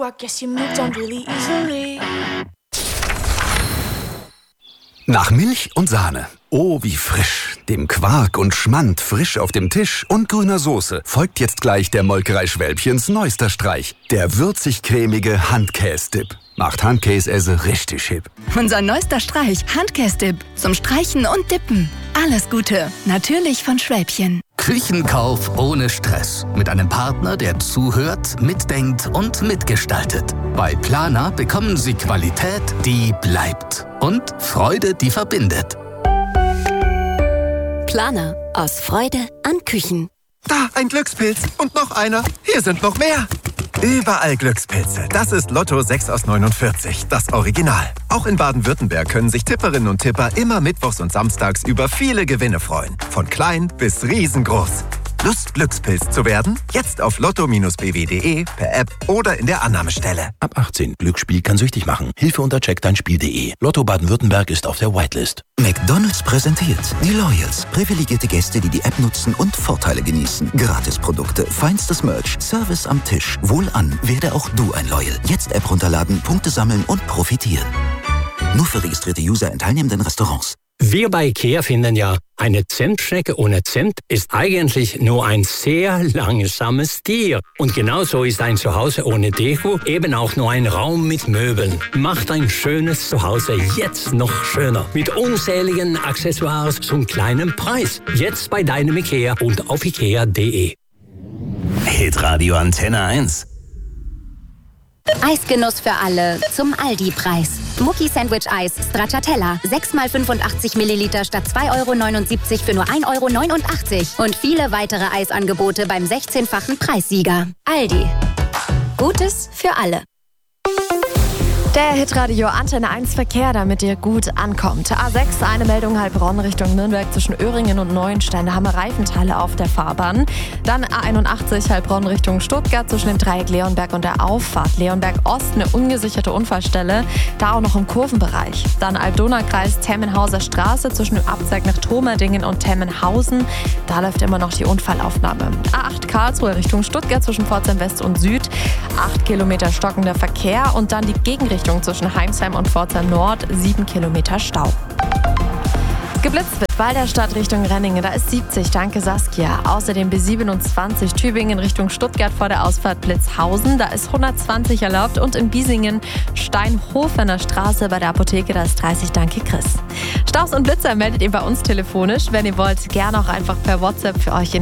I guess you moved on really easily. Nach Milch und Sahne. Oh, wie frisch. Dem Quark und Schmand frisch auf dem Tisch und grüner Soße folgt jetzt gleich der Molkerei Schwälbchens neuester Streich. Der würzig-cremige Handkäse-Dip. Macht Handkäse richtig hip. Unser neuester Streich, Handkäse-Dip. Zum Streichen und Dippen. Alles Gute. Natürlich von Schwälbchen. Küchenkauf ohne Stress. Mit einem Partner, der zuhört, mitdenkt und mitgestaltet. Bei Planer bekommen Sie Qualität, die bleibt. Und Freude, die verbindet. Planer. Aus Freude an Küchen. Da, ein Glückspilz. Und noch einer. Hier sind noch mehr. Überall Glückspilze. Das ist Lotto 6 aus 49, das Original. Auch in Baden-Württemberg können sich Tipperinnen und Tipper immer mittwochs und samstags über viele Gewinne freuen. Von klein bis riesengroß. Lust, Glückspilz zu werden? Jetzt auf lotto-bw.de, per App oder in der Annahmestelle. Ab 18. Glücksspiel kann süchtig machen. Hilfe unter checkdeinspiel.de. Lotto Baden-Württemberg ist auf der Whitelist. McDonald's präsentiert die Loyals. Privilegierte Gäste, die die App nutzen und Vorteile genießen. Gratisprodukte, feinstes Merch, Service am Tisch. Wohlan, werde auch du ein Loyal. Jetzt App runterladen, Punkte sammeln und profitieren. Nur für registrierte User in teilnehmenden Restaurants. Wir bei IKEA finden ja, eine Zimtschnecke ohne Zimt ist eigentlich nur ein sehr langsames Tier. Und genauso ist ein Zuhause ohne Deko eben auch nur ein Raum mit Möbeln. Macht ein schönes Zuhause jetzt noch schöner. Mit unzähligen Accessoires zum kleinen Preis. Jetzt bei deinem IKEA und auf ikea.de. Hitradio Antenne 1. Eisgenuss für alle zum Aldi-Preis. Mucki Sandwich Eis Stracciatella. 6 x 85 Milliliter statt 2,79 € für nur 1,89 € Und viele weitere Eisangebote beim 16-fachen Preissieger. Aldi. Gutes für alle. Der Hitradio Antenne 1 Verkehr, damit ihr gut ankommt. A6, eine Meldung Heilbronn Richtung Nürnberg zwischen Öhringen und Neuenstein. Da haben wir Reifenteile auf der Fahrbahn. Dann A81 Heilbronn Richtung Stuttgart zwischen dem Dreieck Leonberg und der Auffahrt Leonberg Ost, eine ungesicherte Unfallstelle. Da auch noch im Kurvenbereich. Dann Alb-Donau-Kreis Temmenhauser Straße zwischen dem Abzweig nach Thomerdingen und Temmenhausen. Da läuft immer noch die Unfallaufnahme. A8 Karlsruhe Richtung Stuttgart zwischen Pforzheim West und Süd. 8 Kilometer stockender Verkehr und dann die Gegenrichtung zwischen Heimsheim und Pforzheim Nord, 7 Kilometer Stau. Geblitzt wird Walderstadt Richtung Renningen, da ist 70, danke Saskia. Außerdem B27 Tübingen Richtung Stuttgart vor der Ausfahrt Blitzhausen, da ist 120 erlaubt. Und in Biesingen Steinhofener Straße bei der Apotheke, da ist 30, danke Chris. Staus und Blitzer meldet ihr bei uns telefonisch. Wenn ihr wollt, gerne auch einfach per WhatsApp für euch in